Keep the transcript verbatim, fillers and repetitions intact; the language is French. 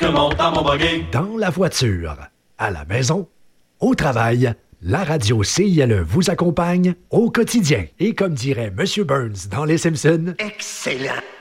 que monte dans mon buggy. Dans la voiture, à la maison, au travail, la radio C I L E vous accompagne au quotidien. Et comme dirait M. Burns dans Les Simpsons... Excellent!